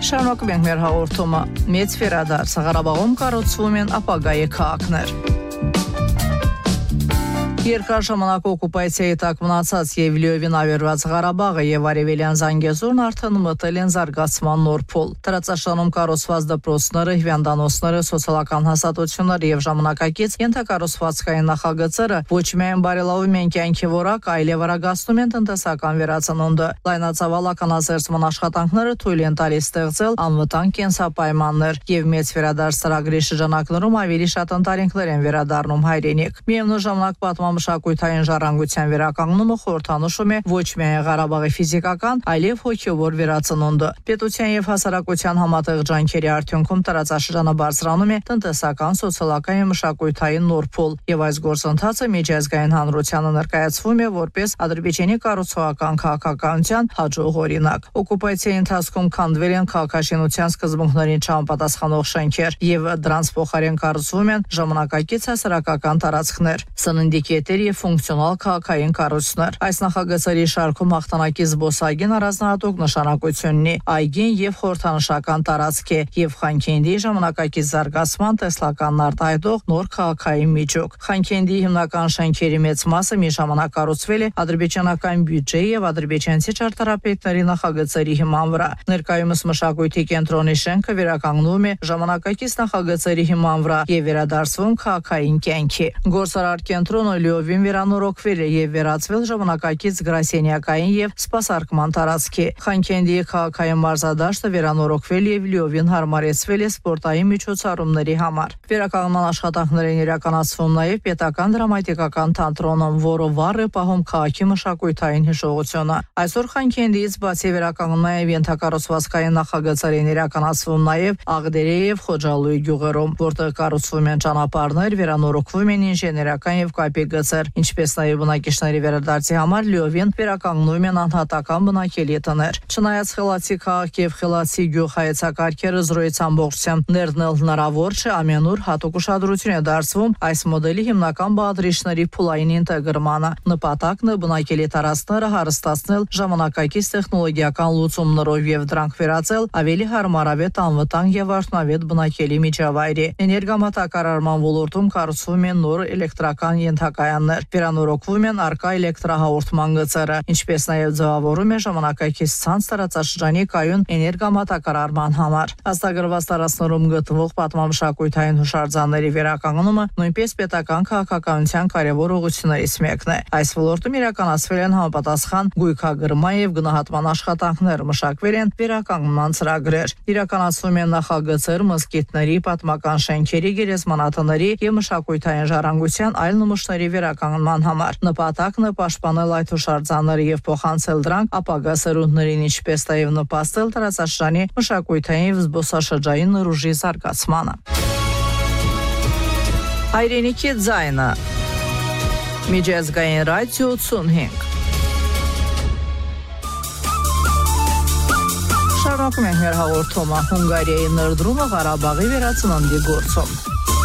Շարունակում ենք մեր հաղորդումը։ Մեծ վերադարձ Ղարաբաղում կառուցվում են ապագայի քաղաքներ։ Երկար ժամանակ օկուպացիայի տակ մնացած եւ լիովին ավերված Ղարաբաղը եւ Արևելյան Զանգեզուրն արդեն մտել են զարգացման նոր փուլ։ Տարածաշրջանում կառուցված դպրոցները, հիվանդանոցները, սոցիալական հաստատությունները եւ ժամանակակից ենթակառուցվածքային նախագծերը ոչ միայն բարելավում են կյանքի որակ, այլև արագացնում են տնտեսական վերածնունդը։ Լայնածավալ ականաձերծման աշխատանքները թույլ են տալիս ստեղծել անվտանգ կենսապայմաններ եւ մեծ վերադարձ ծրագրի շրջանակներում ավելի շատ ընտանիքներ են վերադառնում հայրենիք։ Միևնույն ժամանակ մշակութային ժառանգության վերականգնումը խորհրդանշում է ոչ միայն Ղարաբաղի ֆիզիկական, այլև հոգևոր վերածնունդը։ Պետության եւ հասարակության համատեղ ջանքերի արդյունքում տարածաշրջանը բարձրանում է տնտեսական, սոցիալական եւ մշակութային նոր փուլ, եւ այս գործընթացը միջազգային հանրությանը ներկայացվում է որպես Ադրբեջանի կառուցողական քաղաքականության հաջող օրինակ։ Օկուպացիայի ընթացքում քանդվել են քաղաքաշինության սկզբունքներին չհամապատասխանող շենքեր եւ դրանց փոխարեն կառուցվում են ժամանակակից հասարակական տարածքներ, սննդի կետեր եւ ֆունկցիոնալ քաղաքային կառույցներ։ Այս նախագծերի շարքում հաղթանակի զբոսայգին առանձնահատուկ նշանակություն ունի։ Այգին եւ խորհրդանշական տարածք է եւ Խանքենդի ժամանակակից զարգացման տեսլականն արտահայտող նոր քաղաքային միջոկ։ Խանքենդի հիմնական շենքերի մեծ մասը մի ժամանակ կառուցվել է ադրբեջանական բյուջեի եւ ադրբեջանցի ճարտարապետների նախագծերի հիման վրա։ Ներկայումս մշակույթի կենտրոնի շենքը վերականգնվում է ժամանակակից նախագծերի հիման վրա եւ վերադարձվում քաղաքային կյանքի։ Գործարար կենտրոնը լիովին վերանորոգվել է եւ վերածվել ժամանակակից գրասենյակային եւ սպասարկման տարածքի։ Խանքենդի քաղաքային մարզադաշտը վերանորոգվել եւ լիովին հարմարեցվել է սպորտային միջոցառումների համար։ Վերականգնման աշխատանքներն իրականացվում նաեւ պետական դրամատիկական թատրոնում, որը վառ է պահում քաղաքի մշակութային հիշողությունը։ Այսօր Խանքենդիից բացի վերականգնման եւ ենթակառուցվածքային նախագծերն իրականացվում նաեւ Աղդերի եւ Խոջալույի գյուղերում, որտեղ կառուցվում են ճանապարհներ, վերանորոգվում են ինժեներական եւ կապի գծեր, ինչպես նաև բնակիչների վերադարձի համար լիովին վերականգնում են անհատական բնակելի տներ։ Չնայած խելացի քաղաք եւ խելացի գյուղ հայեցակարգերը զրոյից ամբողջությամբ ներդնել հնարավոր չէ, ամենուր հատուկ ուշադրություն է դարձվում այս մոդելի հիմնական բաղադրիչների փուլային ինտեգրմանը։ Նպատակն է բնակելի տարածքները հարստացնել ժամանակակից տեխնոլոգիական լուծումներով եւ դրանք վերածել ավելի հարմարավետ, անվտանգ եւ արդյունավետ բնակելի միջավայրի։ Էներգամատակարարման ոլորտում կառուցվում են նոր էլեկտրական ենթակայաններ, վերանորոգվում են արկա էլեկտրահաղորդման գծերը, ինչպես նաև ձևավորում է ժամանակակից ցանց տարածաշրջանի կայուն էներգամատակարարման համար։ Աստագրված տարածքներում գտնվող պատմամշակութային հուշարձանների վերականգնումը նույնպես պետական քաղաքականության կարևոր ուղղություններից մեկն է։ Այս ոլորտում իրականացվել են համապատասխան գույքագրման եւ գնահատման աշխատանքներ, մշակվել են վերականգնման ծրագրեր, իրականացվում են նախագծեր մզկիթների, պատմական շենքերի, գերեզմանատների եւ մշակութային ժառանգության այլ նմուշների վերականգնման համար։ Նպատակն է պաշտպանել այդ հուշարձանները եւ փոխանցել դրանք ապագա սերունդներին, ինչպես նաեւ նպաստել տարածաշրջանի մշակութային եւ զբոսաշրջային ռուժի զարգացմանը։ Հայրենիքի ձայնը։ Միջազգային ռադիո 85։ Շարունակում ենք մեր հաղորդումը։ Հունգարիայի ներդրումը Ղարաբաղի վերածննդի գործում։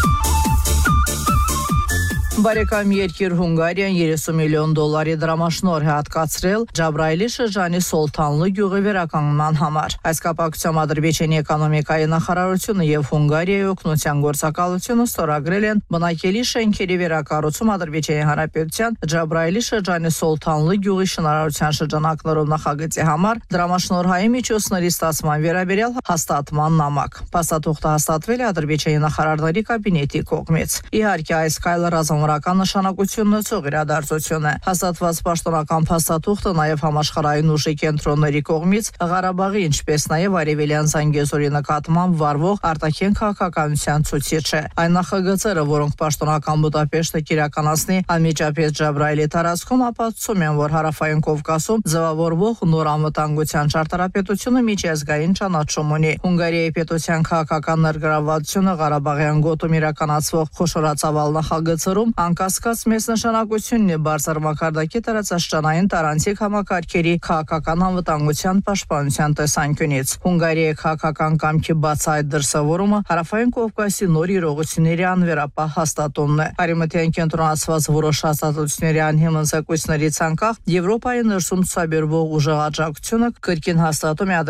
Բարեկամ երկիր Հունգարիան 30 միլիոն դոլարի դրամաշնորհ է հատկացրել Ջաբրայելի շրջանի Սոլթանլու գյուղի վերականգնման համար։ Այս կապակցությամբ Ադրբեջանի էկոնոմիկայի նախարարությունը եւ Հունգարիայի օգնության գործակալությունը ստորագրել են բնակելի շենքերի վերակառուցում Ադրբեջանի Հանրապետության Ջաբրայելի շրջանի Սոլթանլու գյուղի շինարարության շրջանակներում նախագծի համար դրամաշնորհային միջոցների ստացման վերաբերյալ հաստատման նամակ։ Փաստաթուղթը հաստատվել է Ադրբեջանի նախարարների կաբինետի կողմից։ Իհարկե, այս քայլը ռազմական նշանակություն ունեցող իրադարձություն է։ Հաստատված պաշտոնական փաստաթուղթը նաև համաշխարհային ուժի կենտրոնների կողմից Ղարաբաղի, ինչպես նաև Արևելյան Զանգեզուրի նկատմամբ վարվող արտաքին քաղաքականության ցույցիչ է։ Այն նախագծերը, որոնք պաշտոնական Բուդապեշտը կիրականացնի անմիջապես Ջաբրայելի տարածքում, ապացուցում են, որ հարավային Կովկասում ձևավորվող նոր անվտանգության ճարտարապետությունը միջազգային ճանաչում ունի։ Հունգարիայի պետության քաղաքական ներգրավվածությունը Ղարաբաղյան գոտում իրականացվող խոշորացավալ նախագծերում անկասկած մեծ նշանակություն ունի բարձր մակարդակի տարածաշրջանային տարանցիկ համակարգերի քաղաքական անվտանգության պաշտպանության տեսանկյունից։ Հունգարիայի քաղաքական կամքի բացահայտ դրսևորումը հարավային Կովկասի նոր իրողությունների անվերապահ հաստատումն է։ Արևմտյան կենտրոնացված որոշ հաստատությունների անհիմն զեկույցներից անկախ Եվրոպայի ներսում ցուցաբերվող ուժեղ աջակցությունը կրկին հաստատում է